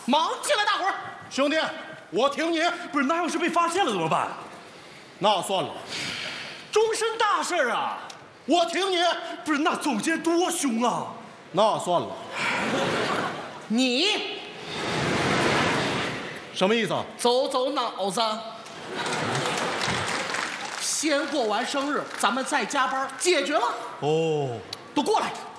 忙起来，大伙儿。 兄弟，我听你。 不是，那要是被发现了怎么办？ 那算了， 终身大事啊！ 我听你。 不是，那总监多凶啊！ 那算了。 你什么意思？ 走走脑子。先过完生日，咱们再加班解决了。 哦， 都过来。